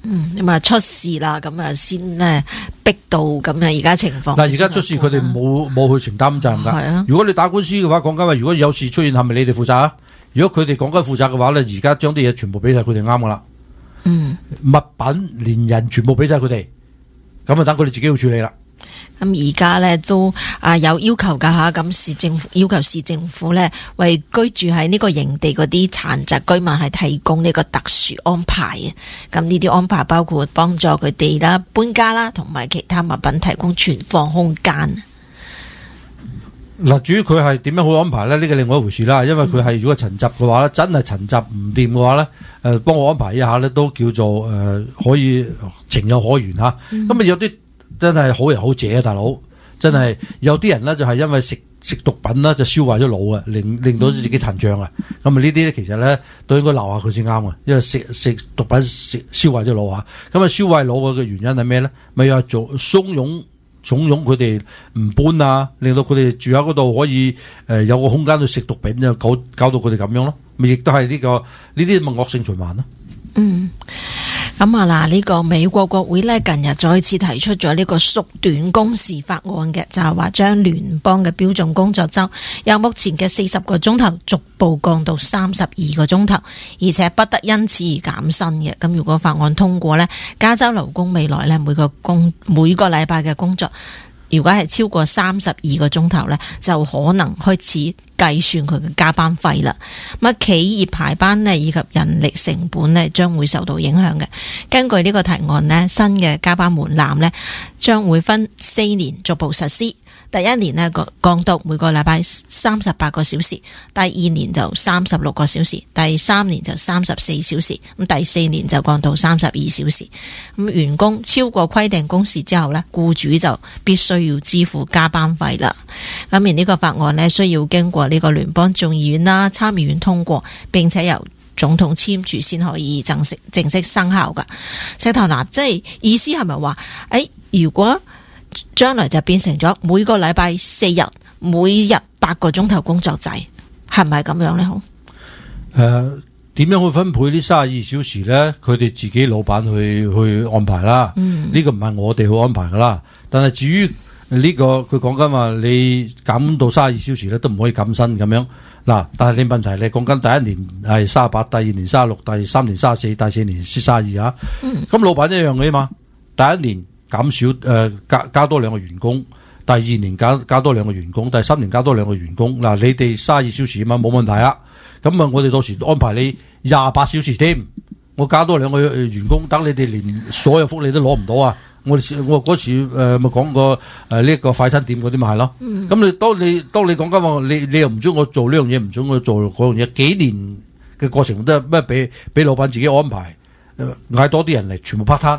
咁啊出事啦，咁啊先咧逼到咁樣而家情況。 嗱，而家出事佢哋冇去承擔責任㗎。 係啊， 如果你打官司嘅話，講緊話，如果有事出現，係咪你哋負責啊？如果佢哋講緊負責嘅話咧，而家將啲嘢全部俾晒佢哋啱㗎啦。物品連人全部俾晒佢哋，咁啊等佢哋自己去處理啦。 咁而家咧都有要求噶吓，咁市政府要求市政府咧為居住喺呢個營地嗰啲殘疾居民係提供呢個特殊安排啊。咁呢啲安排包括幫助佢哋啦搬家啦，同埋其他物品提供存放空間。 嗱，至於佢係點樣去安排咧？呢個另外一回事啦。因為佢係如果殘疾嘅話咧，真係殘疾唔掂嘅話咧，幫我安排一下咧，都叫做可以情有可原吓。咁有啲真係好人好姐啊，大佬，真係有啲人咧就係因為食毒品啦，就燒壞咗腦啊，令到自己殘障啊。咁啊呢啲咧其實咧都應該鬧下佢先啱啊，因為食毒品燒壞咗腦吓。咁啊燒壞腦嘅原因係咩咧？咪話做慫恿佢哋唔搬啊，令到佢哋住喺嗰度可以有個空間去食毒品，就搞到佢哋咁樣咯。咪亦都係呢啲咪惡性循環咯。 咁呢個美國國會呢，近日再次提出咗呢個縮短工時法案嘅，就係話將聯邦嘅標準工作周由目前嘅40個鐘頭逐步降到32個鐘頭，而且不得因此而減薪嘅。咁如果法案通過呢，加州勞工未來呢，每個禮拜嘅工作，如果係超過32個鐘頭呢，就可能開始計算佢嘅加班費啦。咁企業排班呢，以及人力成本呢，將會受到影響嘅。根據呢個提案呢，新嘅加班門檻呢，將會分4年逐步實施。第一年呢，降到每個禮拜38個小時，第二年就36個小時，第三年就34小時，咁第四年就降到32小時。咁員工超過規定工時之後呢，僱主就必須要支付加班費啦。咁而呢個法案呢，需要經過呢個聯邦眾議院啦、參議院通過，並且由總統簽署先可以正式生效噶。石頭男，即係意思係咪話，如果將來就變成咗每個禮拜4日，每日8個鐘頭工作制，係咪咁樣呢？好， 點樣去分配呢32小時呢？佢哋自己老闆去安排啦。呢個唔係我哋去安排噶啦。但係至於呢個佢講緊話，你減到32小時咧，都唔可以減薪咁樣。嗱，但係你問題你講緊第一年係38，第二年36，第三年34，第四年先32啊。咁老闆一樣嘅嘛。第一年減少加多2個員工，第二年加多2個員工，第三年加多2個員工。嗱，你哋32小時啊嘛，冇問題啊。咁啊，我哋到時安排你28小時添，我加多2個員工，等你哋連所有福利都攞唔到啊！我嗰次咪講過呢個快餐店嗰啲咪係咯。咁你當你講緊話，你又唔准我做呢樣嘢，唔准我做嗰樣嘢，幾年嘅過程都係咩俾老闆自己安排，嗌多啲人嚟，全部 part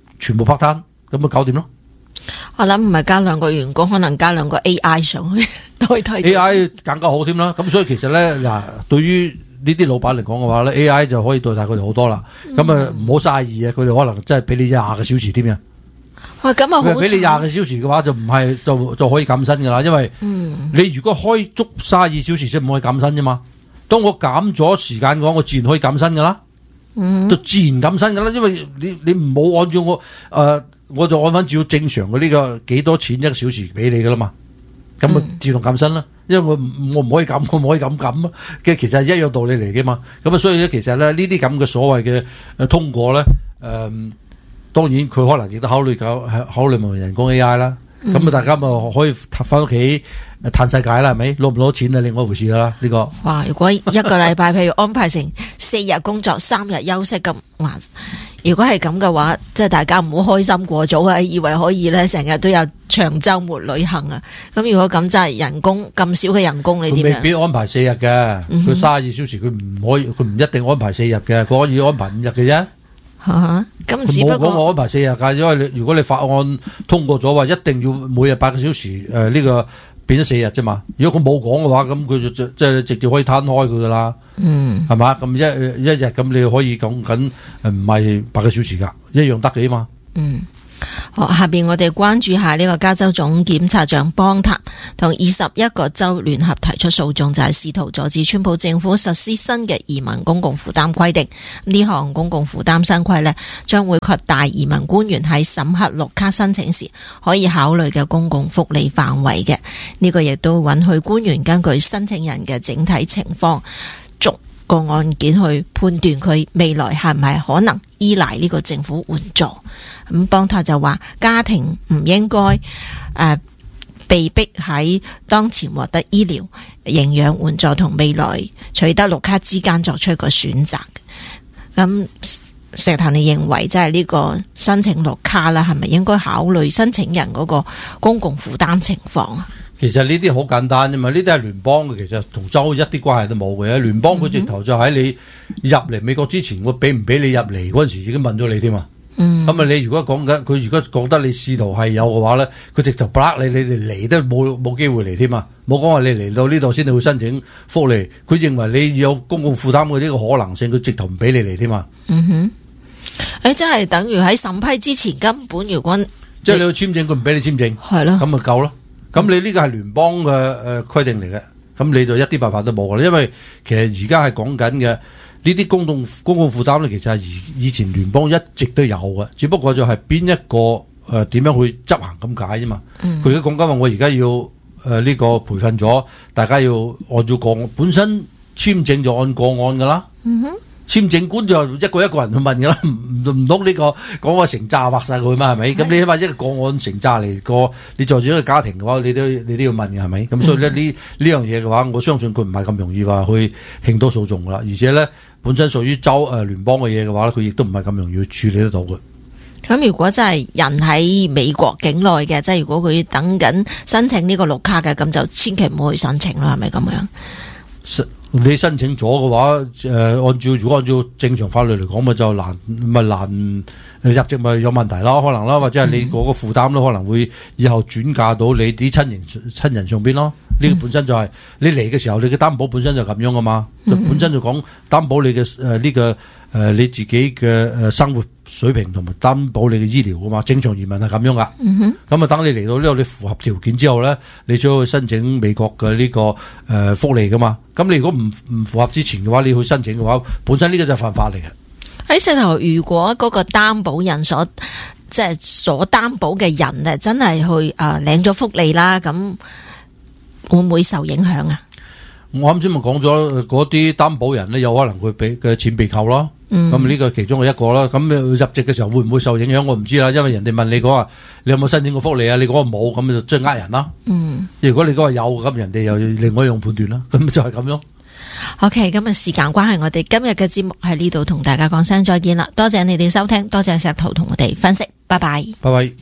time。咁咪搞掂咯！ 我諗唔係加2個員工，可能加2個 AI 上去代替 AI 更加好添啦。咁所以其實咧，嗱，對於呢啲老闆嚟講嘅話咧，AI 就可以代替佢哋好多啦。咁唔好32啊，佢哋可能真係俾你20個小時添啊。 咁啊好！ 俾你20個小時嘅話，就唔係就可以減薪噶啦。因為你如果開足32小時先唔可以減薪啫嘛。當我減咗時間嘅話，我自然可以減薪噶啦。就自然減薪噶啦，因為你唔好按照我就按翻照正常嘅呢個幾多錢1個小時俾你噶啦嘛，咁啊自動減薪啦。因為我唔可以減，我唔可以咁啊，其實係一樣道理嚟嘅嘛。咁啊，所以咧其實咧呢啲咁嘅所謂嘅通過咧，當然佢可能亦都考慮埋人工 AI 啦。咁啊，大家咪可以翻屋企嘆世界啦，係咪？攞唔攞錢係另外一回事啦。呢個哇！如果一個禮拜譬如安排成4日工作3日休息咁，如果係咁嘅話，即係大家唔好開心過早啊，以為可以咧成日都有長週末旅行啊。咁如果咁真係人工咁少嘅人工，你點樣？ 佢未必安排4日嘅，佢32小時佢唔一定安排4日嘅，佢可以安排5日嘅啫。 咁只不過冇講我安排4日㗎，因為如果你法案通過咗話，一定要每日8個小時，呢個變咗4日啫嘛。如果佢冇講嘅話，咁佢就即係直接可以攤開佢噶啦。係嘛？咁一日咁你可以講緊唔係8個小時㗎，一樣得嘅嘛。 好，下邊我哋關注下呢個加州總檢察長邦塔同21個州聯合提出訴訟，就係試圖阻止川普政府實施新嘅移民公共負擔規定。呢項公共負擔新規呢，將會擴大移民官員喺審核綠卡申請時可以考慮嘅公共福利範圍嘅。呢個亦都允許官員根據申請人嘅整體情況，逐個案件去判斷佢未來係唔係可能依賴呢個政府援助。咁邦塔就話家庭唔應該被逼喺當前獲得醫療、營養援助同未來取得綠卡之間作出一個選擇。咁石頭，你認為即係呢個申請綠卡啦，係咪應該考慮申請人嗰個公共負擔情況啊？ 其實呢啲好簡單啫嘛，呢啲係聯邦嘅，其實同州一啲關係都冇嘅。聯邦佢直頭就喺你入嚟美國之前，我俾唔俾你入嚟嗰陣時已經問咗你添嘛。咁啊，你如果講緊佢如果覺得你試圖係有嘅話咧，佢直頭 block 你哋嚟都冇機會嚟添嘛。冇講話你嚟到呢度先至會申請福利，佢認為你有公共負擔嘅呢個可能性，佢直頭唔俾你嚟添嘛。 即係等於喺審批之前根本如果即係你去簽證，佢唔俾你簽證， 係咯， 咁咪夠咯。咁你呢個係聯邦嘅規定嚟嘅，咁你就一啲辦法都冇噶啦。因為其實而家係講緊嘅。呢啲公共負擔咧，其實係以前聯邦一直都有嘅，只不過就係邊一個點樣去執行咁解啫嘛。佢而家講緊話，我而家要呢個培訓咗，大家要按照個案，本身簽證就按個案噶啦。簽證官就一個人去問噶啦，唔通呢個講個成扎畫晒佢嘛，係咪？咁你起碼一個個案成扎嚟過，你在住一個家庭嘅話，你都要問嘅，係咪？咁所以咧呢樣嘢嘅話，我相信佢唔係咁容易話去興多訴訟噶啦，而且咧本身屬於州聯邦嘅嘢嘅話，佢亦都唔係咁容易去處理得到嘅。 咁如果真係人喺美國境內嘅，即係如果佢等緊申請呢個綠卡嘅，咁就千祈唔好去申請啦，係咪咁樣？ 你申請咗嘅話，如果按照正常法律嚟講，咪就難入籍咪有問題啦，可能啦，或者係你嗰個負擔咯，可能會以後轉嫁到你啲親人上邊咯。呢個本身就係你嚟嘅時候，你嘅擔保本身就咁樣噶嘛，就本身就講擔保你嘅呢個你自己嘅生活水平同埋擔保你嘅醫療噶嘛，正常移民係咁樣噶。咁啊，等你嚟到呢度，你符合條件之後咧，你先去申請美國嘅呢個福利噶嘛。咁你如果唔符合之前嘅話，你去申請嘅話，本身呢個就係犯法嚟嘅。喺石頭，如果嗰個擔保人所擔保嘅人咧，真係去領咗福利啦，咁會唔會受影響啊？ 我啱先咪講咗，嗰啲擔保人咧，有可能佢俾嘅錢被扣咯。咁呢個其中嘅一個啦。咁入籍嘅時候會唔會受影響？我唔知啦，因為人哋問你講話，你有冇申請過福利啊？你講話冇，咁就即係呃人啦。如果你講話有，咁人哋又另外一種判斷啦。咁就係咁樣。 OK，今日時間關係，我哋今日嘅節目喺呢度同大家講聲再見啦。多謝你哋收聽，多謝石頭同我哋分析，拜拜。 拜拜。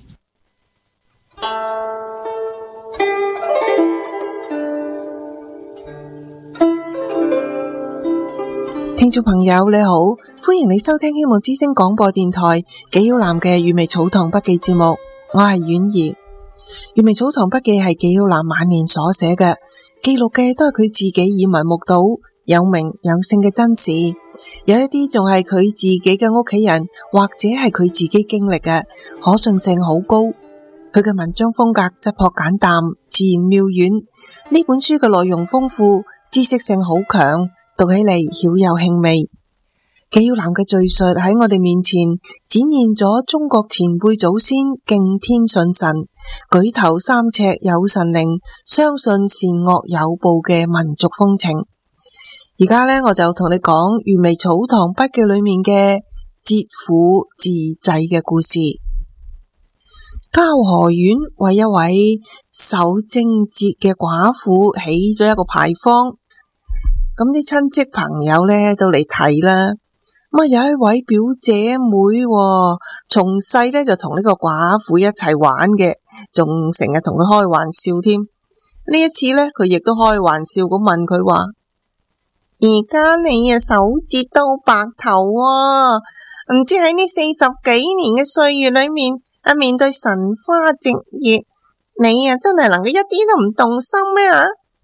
聽眾朋友你好，歡迎你收聽希望之聲廣播電台紀曉嵐嘅《粵味草堂筆記》節目，我係婉兒。《粵味草堂筆記》係紀曉嵐晚年所寫嘅，記錄嘅都係佢自己耳聞目睹有名有姓嘅真事，有一啲仲係佢自己嘅屋企人或者係佢自己經歷嘅，可信性好高。佢嘅文章風格質樸簡淡，自然妙遠。呢本書嘅內容豐富，知識性好強，讀起嚟曉有興味。紀曉嵐嘅敘述喺我哋面前展現咗中國前輩祖先敬天信神、舉頭三尺有神靈、相信善惡有報嘅民族風情。而家呢，我就同你講《粵味草堂筆記》裏面嘅節婦自濟嘅故事。交河縣為一位守貞節嘅寡婦起咗一個牌坊。咁啲親戚朋友咧都嚟睇啦。咁有一位表姐妹，從細咧就同呢個寡婦一齊玩嘅，仲成日同佢開玩笑添。呢一次咧，佢亦都開玩笑咁問佢話：而家你守節都白頭啊，唔知喺呢40幾年嘅歲月裏面，面對神花夕月，你真係能夠一啲都唔動心咩啊？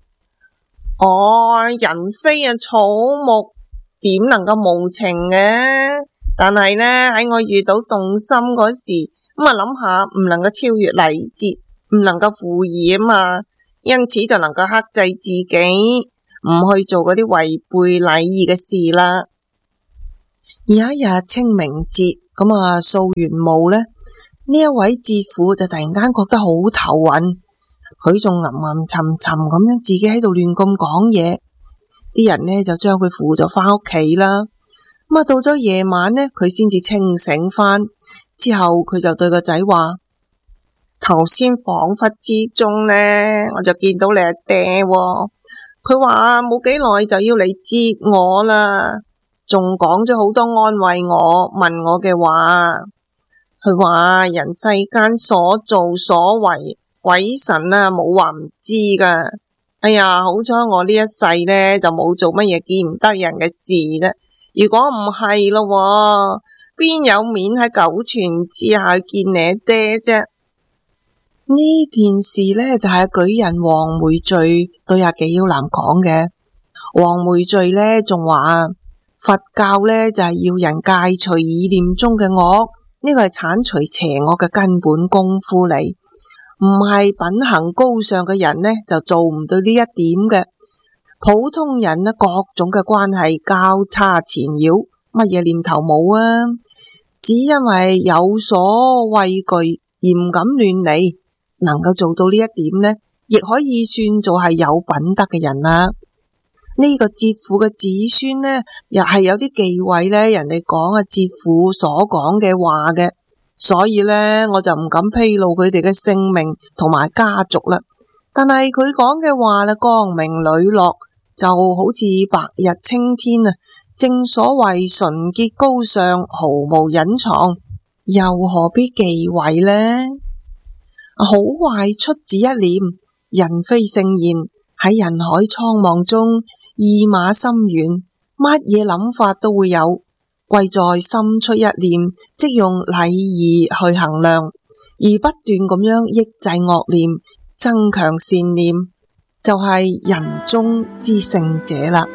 人非草木，點能夠無情嘅？但係呢，喺我遇到動心嗰時， 咁啊諗下唔能夠超越禮節，唔能夠負義啊嘛，因此就能夠克制自己，唔去做嗰啲違背禮儀嘅事啦。而有一日清明節，咁啊掃完墓呢，呢一位智婦就突然間覺得好頭暈，佢仲吟吟沉沉咁樣自己喺度亂咁講嘢，啲人呢就將佢扶咗返屋企啦。咁啊到咗夜晚呢，佢先至清醒返，之後佢就對個仔話：頭先恍惚之中呢，我就見到你阿爹喎，佢話冇幾耐就要嚟接我啦，仲講咗好多安慰我、問我嘅話。佢話人世間所做所為，鬼神啊冇話唔知噶。哎呀，好彩我呢一世呢就冇做乜嘢見唔得人嘅事啫。如果唔係咯，邊有面喺九泉之下見你爹啫？呢件事呢，就係舉人黃梅序對阿紀曉嵐講嘅。黃梅序呢仲話佛教呢就係要人戒除意念中嘅惡，呢個係鏟除邪惡嘅根本功夫嚟，唔係品行高尚嘅人呢就做唔到呢一點嘅。普通人呢，各種嘅關係交叉纏繞，乜嘢念頭冇啊？只因為有所畏懼而唔敢亂嚟，能夠做到呢一點呢，亦可以算做係有品德嘅人啦。呢個節婦嘅子孫呢，又係有啲忌諱呢，人哋講啊節婦所講嘅話嘅，所以呢，我就唔敢披露佢哋嘅姓名同埋家族啦。但係佢講嘅話呢，光明磊落，就好似白日青天啊！正所謂純潔高尚，毫無隱藏，又何必忌諱呢？好壞出自一念，人非聖賢，喺人海蒼茫中，意馬深遠，乜嘢諗法都會有，貴在心出一念，即用禮儀去衡量，而不斷咁樣抑制惡念，增強善念，就係人中之聖者啦。